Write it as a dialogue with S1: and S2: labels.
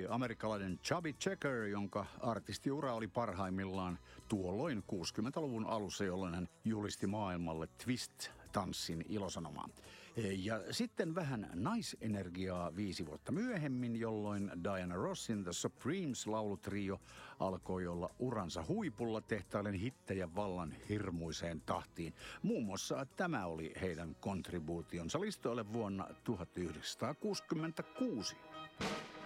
S1: amerikkalainen Chubby Checker, jonka artistiura oli parhaimmillaan tuolloin 60-luvun alussa, jolloin hän julisti maailmalle twist-tanssin ilosanomaa. Ja sitten vähän naisenergiaa 5 vuotta myöhemmin, jolloin Diana Rossin The Supremes-laulutrio alkoi olla uransa huipulla tehtailen hittejä vallan hirmuiseen tahtiin. Muun muassa tämä oli heidän kontribuutionsa listoille vuonna 1966.